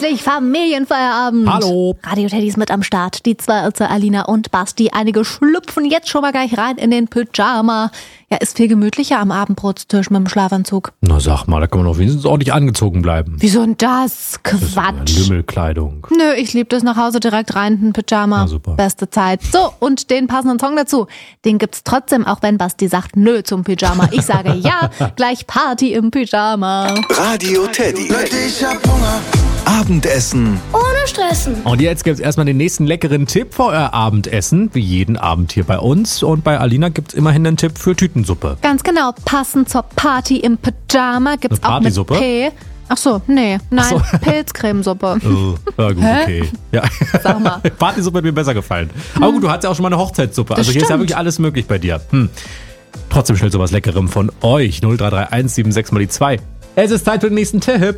endlich Familienfeierabend. Hallo. Radio Teddy ist mit am Start. Die zwei, also Alina und Basti. Einige schlüpfen jetzt schon mal gleich rein in den Pyjama. Ja, ist viel gemütlicher am Abendbrotstisch mit dem Schlafanzug. Na sag mal, da kann man doch wenigstens ordentlich angezogen bleiben. Wieso denn das? Quatsch. Das ist ja Lümmelkleidung. Nö, ich lieb das nach Hause direkt rein in den Pyjama. Na super. Beste Zeit. So, und den passenden Song dazu. Den gibt's trotzdem, auch wenn Basti sagt nö zum Pyjama. Ich sage ja, gleich Party im Pyjama. Radio Teddy. Ich hab Hunger. Abendessen. Ohne Stressen. Und jetzt gibt's erstmal den nächsten leckeren Tipp für euer Abendessen. Wie jeden Abend hier bei uns. Und bei Alina gibt's immerhin einen Tipp für Tütensuppe. Ganz genau, passend zur Party im Pyjama gibt's Eine auch mit Partysuppe? P. Ach so, nee, nein, Pilzcremesuppe. Ja gut, okay. Ja. Sag mal. Partysuppe hat mir besser gefallen. Aber gut, du hattest ja auch schon mal eine Hochzeitssuppe. Also hier ist ja stimmt. wirklich alles möglich bei dir. Trotzdem schnell sowas Leckerem von euch. 0331 76 mal die 2. Es ist Zeit für den nächsten Tipp.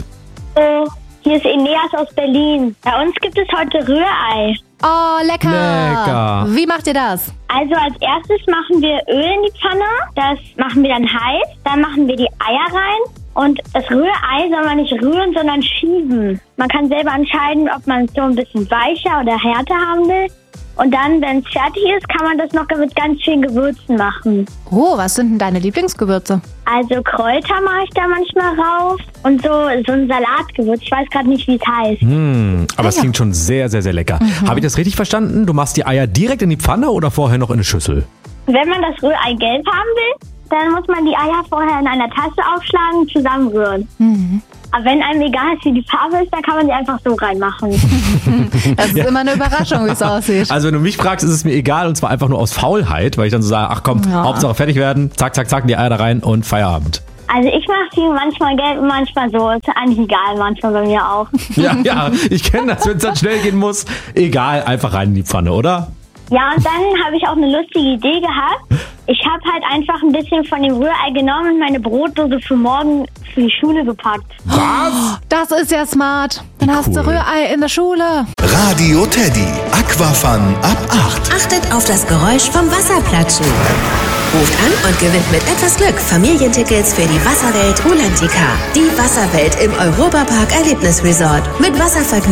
Hier ist Eneas aus Berlin. Bei uns gibt es heute Rührei. Oh, lecker. Lecker. Wie macht ihr das? Also als erstes machen wir Öl in die Pfanne. Das machen wir dann heiß. Dann machen wir die Eier rein. Und das Rührei soll man nicht rühren, sondern schieben. Man kann selber entscheiden, ob man es so ein bisschen weicher oder härter haben will. Und dann, wenn es fertig ist, kann man das noch mit ganz vielen Gewürzen machen. Oh, was sind denn deine Lieblingsgewürze? Also Kräuter mache ich da manchmal rauf. Und so ein Salatgewürz. Ich weiß gerade nicht, wie es heißt. Aber es klingt schon sehr, sehr, sehr lecker. Habe ich das richtig verstanden? Du machst die Eier direkt in die Pfanne oder vorher noch in eine Schüssel? Wenn man das Rührei gelb haben will, dann muss man die Eier vorher in einer Tasse aufschlagen und zusammenrühren. Aber wenn einem egal ist, wie die Farbe ist, dann kann man sie einfach so reinmachen. Das ist immer eine Überraschung, wie es aussieht. Also wenn du mich fragst, ist es mir egal und zwar einfach nur aus Faulheit, weil ich dann so sage, ach komm, Hauptsache fertig werden, zack, zack, zack, die Eier da rein und Feierabend. Also ich mache sie manchmal gelb und manchmal so. Ist eigentlich egal, manchmal bei mir auch. Ja, ich kenne das, wenn es dann schnell gehen muss. Egal, einfach rein in die Pfanne, oder? Ja, und dann habe ich auch eine lustige Idee gehabt. Ich habe halt einfach ein bisschen von dem Rührei genommen und meine Brotdose für morgen für die Schule gepackt. Was? Das ist ja smart. Dann hast du cool. Rührei in der Schule. Radio Teddy. Aquafun ab 8. Achtet auf das Geräusch vom Wasserplatschen. Ruft an und gewinnt mit etwas Glück Familientickets für die Wasserwelt Rulantica. Die Wasserwelt im Europapark Erlebnisresort. Mit Wasservergnügen.